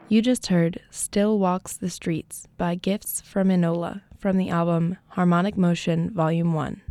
You just heard Still Walks the Streets by Gifts from Enola from the album Harmonic Motion Volume 1.